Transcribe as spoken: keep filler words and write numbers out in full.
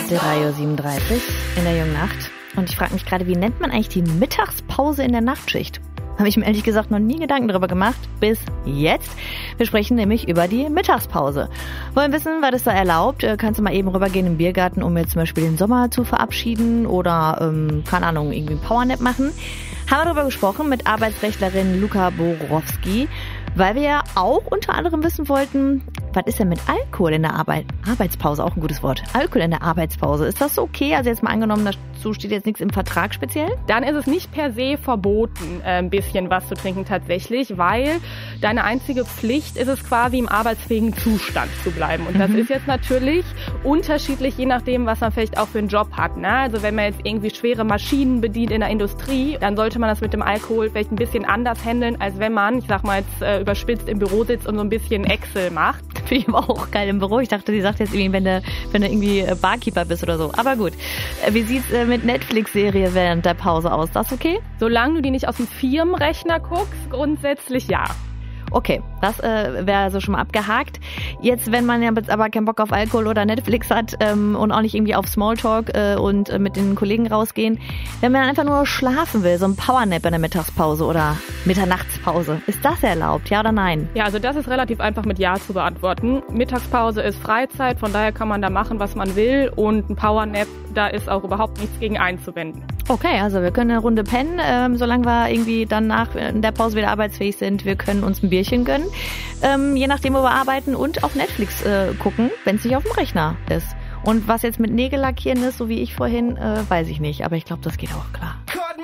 drei Uhr siebenunddreißig in der jungen Nacht. Und ich frage mich gerade, wie nennt man eigentlich die Mittagspause in der Nachtschicht? Habe ich mir ehrlich gesagt noch nie Gedanken darüber gemacht, bis jetzt. Wir sprechen nämlich über die Mittagspause. Wollen wissen, was ist da erlaubt? Kannst du mal eben rübergehen im Biergarten, um jetzt zum Beispiel den Sommer zu verabschieden oder, ähm, keine Ahnung, irgendwie einen Powernap machen? Haben wir darüber gesprochen mit Arbeitsrechtlerin Luka Borowski, weil wir ja auch unter anderem wissen wollten, was ist denn mit Alkohol in der Arbeit? Arbeitspause, auch ein gutes Wort. Alkohol in der Arbeitspause, ist das okay? Also jetzt mal angenommen, dazu steht jetzt nichts im Vertrag speziell? Dann ist es nicht per se verboten, ein bisschen was zu trinken tatsächlich, weil deine einzige Pflicht ist es quasi, im arbeitsfähigen Zustand zu bleiben. Und das mhm. ist jetzt natürlich unterschiedlich, je nachdem, was man vielleicht auch für einen Job hat. Ne? Also wenn man jetzt irgendwie schwere Maschinen bedient in der Industrie, dann sollte man das mit dem Alkohol vielleicht ein bisschen anders handeln, als wenn man, ich sag mal jetzt äh, überspitzt, im Büro sitzt und so ein bisschen Excel macht. Finde ich aber auch geil im Büro. Ich dachte, die sagt jetzt irgendwie, wenn du, wenn du irgendwie Barkeeper bist oder so. Aber gut. Wie sieht's mit Netflix-Serie während der Pause aus? Das okay? Solange du die nicht aus dem Firmenrechner guckst, grundsätzlich ja. Okay, das äh, wäre also schon mal abgehakt. Jetzt, wenn man ja aber keinen Bock auf Alkohol oder Netflix hat ähm, und auch nicht irgendwie auf Smalltalk äh, und äh, mit den Kollegen rausgehen, wenn man einfach nur schlafen will, so ein Powernap in der Mittagspause oder Mitternachtspause, ist das erlaubt, ja oder nein? Ja, also das ist relativ einfach mit Ja zu beantworten. Mittagspause ist Freizeit, von daher kann man da machen, was man will, und ein Powernap, da ist auch überhaupt nichts gegen einzuwenden. Okay, also wir können eine Runde pennen, ähm, solange wir irgendwie dann nach in der Pause wieder arbeitsfähig sind. Wir können uns ein Bierchen gönnen, ähm, je nachdem, wo wir arbeiten, und auf Netflix äh, gucken, wenn es nicht auf dem Rechner ist. Und was jetzt mit Nägel lackieren ist, so wie ich vorhin, äh, weiß ich nicht. Aber ich glaube, das geht auch klar.